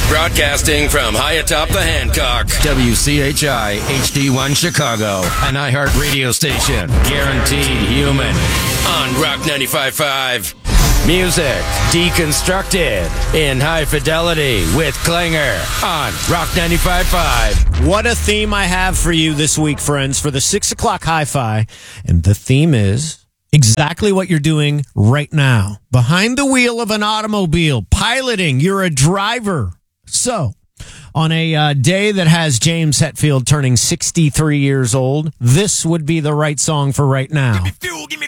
Broadcasting from high atop the Hancock. WCHI HD1 Chicago. An iHeart radio station. Guaranteed human. On Rock 95.5. Music deconstructed in high fidelity with Klinger on Rock 95.5. What a theme I have for you this week, friends, for the 6 o'clock hi-fi. And the theme is exactly what you're doing right now. Behind the wheel of an automobile, piloting, you're a driver. So, on a day that has James Hetfield turning 63 years old, this would be the right song for right now. Give me fuel, give me